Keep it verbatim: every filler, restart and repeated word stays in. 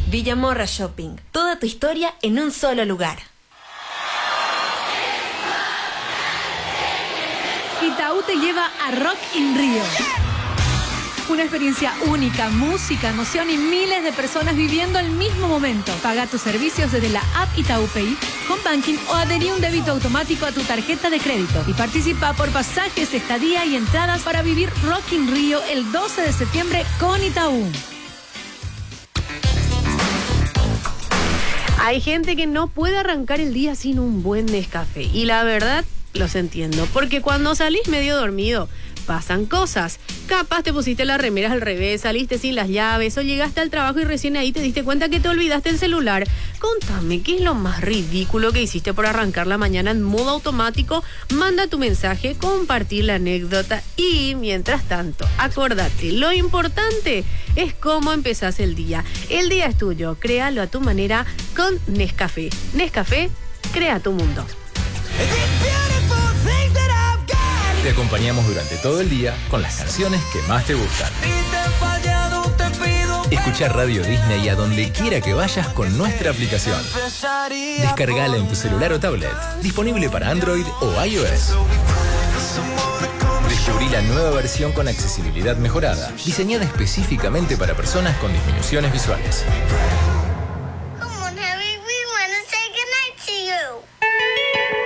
Villamorra Shopping. Toda tu historia en un solo lugar. Itaú te lleva a Rock in Rio. Una experiencia única, música, emoción y miles de personas viviendo el mismo momento. Paga tus servicios desde la app Itaú Pay, Home Banking o adherí un débito automático a tu tarjeta de crédito. Y participa por pasajes, estadía y entradas para vivir Rock in Rio el doce de septiembre con Itaú. Hay gente que no puede arrancar el día sin un buen Nescafé. Y la verdad, los entiendo. Porque cuando salís medio dormido, pasan cosas. Capaz te pusiste las remeras al revés, saliste sin las llaves o llegaste al trabajo y recién ahí te diste cuenta que te olvidaste el celular. Contame, ¿qué es lo más ridículo que hiciste por arrancar la mañana en modo automático? Manda tu mensaje, compartir la anécdota y, mientras tanto, acordate, lo importante es cómo empezás el día. El día es tuyo, créalo a tu manera con Nescafé. Nescafé, crea tu mundo. Te acompañamos durante todo el día con las canciones que más te gustan. Escucha Radio Disney a donde quiera que vayas con nuestra aplicación. Descargala en tu celular o tablet. Disponible para Android o iOS. Descubrí la nueva versión con accesibilidad mejorada, diseñada específicamente para personas con disminuciones visuales.